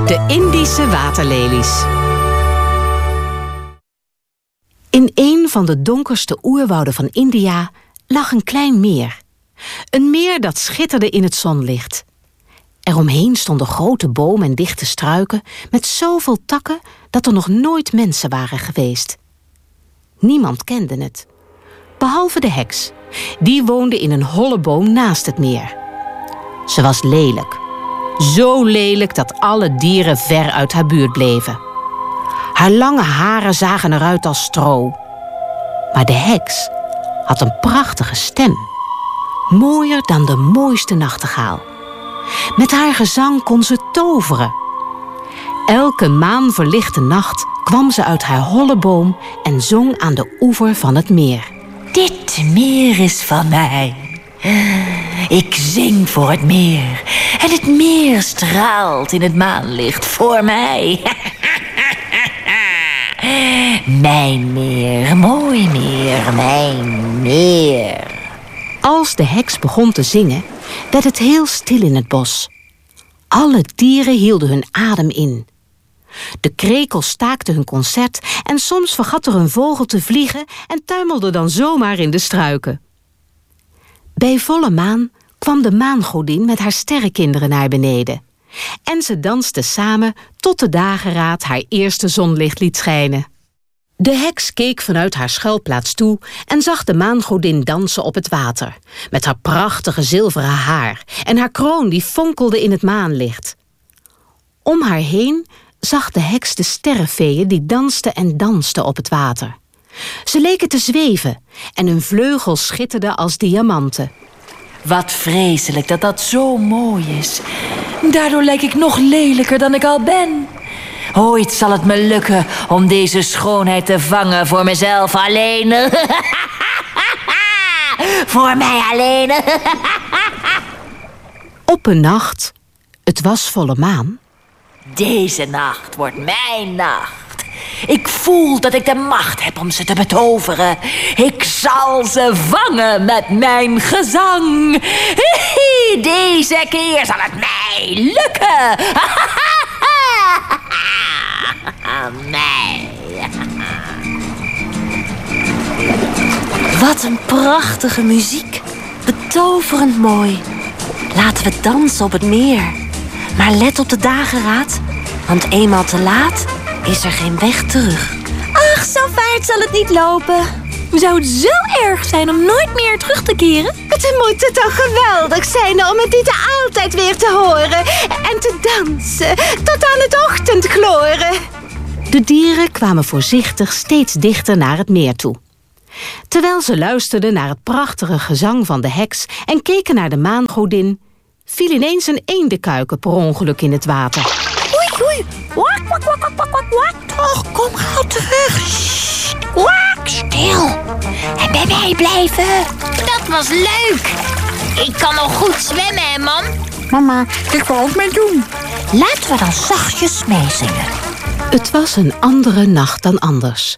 De Indische waterlelies. In een van de donkerste oerwouden van India lag een klein meer. Een meer dat schitterde in het zonlicht. Eromheen stonden grote bomen en dichte struiken met zoveel takken dat er nog nooit mensen waren geweest. Niemand kende het, behalve de heks. Die woonde in een holle boom naast het meer. Ze was lelijk. Zo lelijk dat alle dieren ver uit haar buurt bleven. Haar lange haren zagen eruit als stro. Maar de heks had een prachtige stem. Mooier dan de mooiste nachtegaal. Met haar gezang kon ze toveren. Elke maanverlichte nacht kwam ze uit haar holle boom en zong aan de oever van het meer. Dit meer is van mij. Ik zing voor het meer. En het meer straalt in het maanlicht voor mij. Mijn meer, mooi meer, mijn meer. Als de heks begon te zingen, werd het heel stil in het bos. Alle dieren hielden hun adem in. De krekels staakten hun concert en soms vergat er een vogel te vliegen en tuimelde dan zomaar in de struiken. Bij volle maan kwam de maangodin met haar sterrenkinderen naar beneden. En ze dansten samen tot de dageraad haar eerste zonlicht liet schijnen. De heks keek vanuit haar schuilplaats toe en zag de maangodin dansen op het water, met haar prachtige zilveren haar en haar kroon die fonkelde in het maanlicht. Om haar heen zag de heks de sterrenfeeën die dansten en dansten op het water. Ze leken te zweven en hun vleugels schitterden als diamanten. Wat vreselijk dat dat zo mooi is. Daardoor lijk ik nog lelijker dan ik al ben. Ooit zal het me lukken om deze schoonheid te vangen voor mezelf alleen. Voor mij alleen. Op een nacht, het was volle maan. Deze nacht wordt mijn nacht. Ik voel dat ik de macht heb om ze te betoveren. Ik zal ze vangen met mijn gezang. Deze keer zal het mij lukken. Mij. Wat een prachtige muziek. Betoverend mooi. Laten we dansen op het meer. Maar let op de dageraad, want eenmaal te laat is er geen weg terug. Ach, zo vaart zal het niet lopen. Zou het zo erg zijn om nooit meer terug te keren? Het moet toch geweldig zijn om het niet altijd weer te horen en te dansen tot aan het ochtendgloren. De dieren kwamen voorzichtig steeds dichter naar het meer toe. Terwijl ze luisterden naar het prachtige gezang van de heks en keken naar de maangodin, viel ineens een eendenkuiken per ongeluk in het water. Oei, oei. Wak, wak, wak, wak, wak, wak, wak. Toch, kom gauw terug. Sst, wak, stil. En bij mij blijven. Dat was leuk. Ik kan nog goed zwemmen, hè, mam? Mama, ik wil ook mee doen. Laten we dan zachtjes meezingen. Het was een andere nacht dan anders.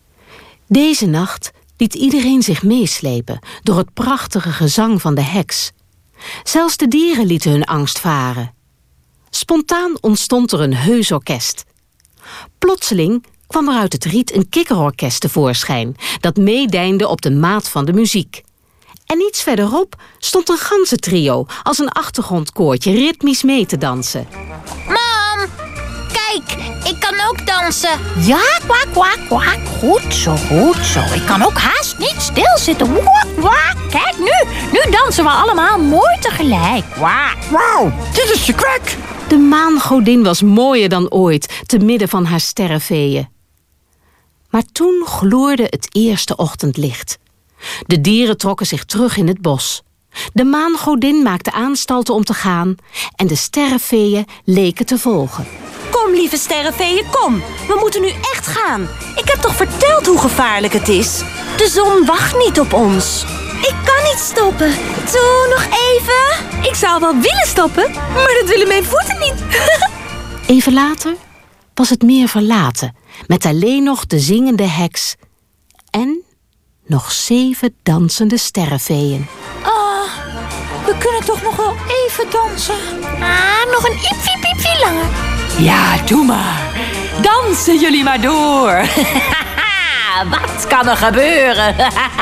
Deze nacht liet iedereen zich meeslepen door het prachtige gezang van de heks. Zelfs de dieren lieten hun angst varen. Spontaan ontstond er een heus orkest. Plotseling kwam er uit het riet een kikkerorkest tevoorschijn dat meedeinde op de maat van de muziek. En iets verderop stond een ganzentrio als een achtergrondkoortje ritmisch mee te dansen. Mam, kijk, ik kan ook dansen. Ja, kwak, kwak, kwak. Goed zo, goed zo. Ik kan ook haast niet stilzitten. Kwak, kwak. Kijk, nu dansen we allemaal mooi tegelijk. Kwak. Wauw, dit is je kwak. De maangodin was mooier dan ooit te midden van haar sterrenveeën. Maar toen gloorde het eerste ochtendlicht. De dieren trokken zich terug in het bos. De maangodin maakte aanstalten om te gaan en de sterrenveeën leken te volgen. Kom, lieve sterrenveeën, kom. We moeten nu echt gaan. Ik heb toch verteld hoe gevaarlijk het is? De zon wacht niet op ons. Ik kan niet stoppen. Toe, nog even. Ik zou wel willen stoppen, maar dat willen mijn voeten niet. Even later was het meer verlaten, met alleen nog de zingende heks en nog 7 dansende sterrenveeën. We kunnen toch nog wel even dansen? Nog een iepie langer. Ja, doe maar. Dansen jullie maar door. Wat kan er gebeuren?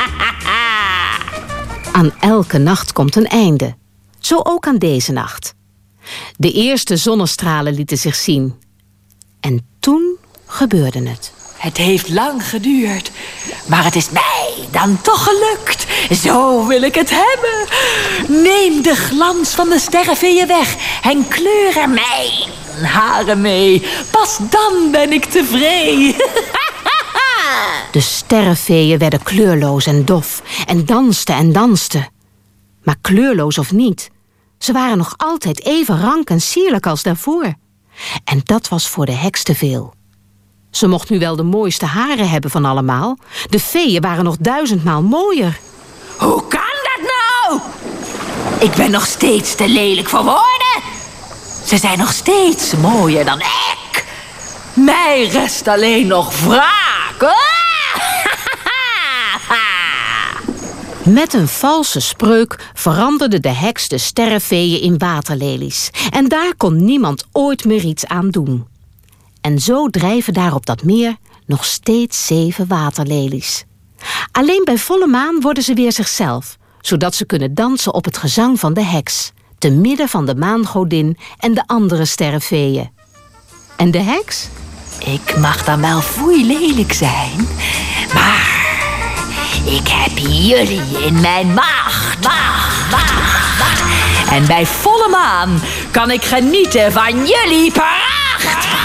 Aan elke nacht komt een einde. Zo ook aan deze nacht. De eerste zonnestralen lieten zich zien. En toen gebeurde het. Het heeft lang geduurd, maar het is mij dan toch gelukt. Zo wil ik het hebben. Neem de glans van de sterrenveeën weg en kleur er mijn haren mee. Pas dan ben ik tevreden. De sterrenveeën werden kleurloos en dof en dansten. Maar kleurloos of niet, ze waren nog altijd even rank en sierlijk als daarvoor. En dat was voor de heks te veel. Ze mocht nu wel de mooiste haren hebben van allemaal. De feeën waren nog 1000-maal mooier. Hoe kan dat nou? Ik ben nog steeds te lelijk voor woorden. Ze zijn nog steeds mooier dan ik. Mij rest alleen nog wraak. Met een valse spreuk veranderde de heks de sterrenveeën in waterlelies. En daar kon niemand ooit meer iets aan doen. En zo drijven daar op dat meer nog steeds 7 waterlelies. Alleen bij volle maan worden ze weer zichzelf, zodat ze kunnen dansen op het gezang van de heks, te midden van de maangodin en de andere sterrenveeën. En de heks? Ik mag dan wel foei lelijk zijn, maar ik heb jullie in mijn macht. En bij volle maan kan ik genieten van jullie pracht.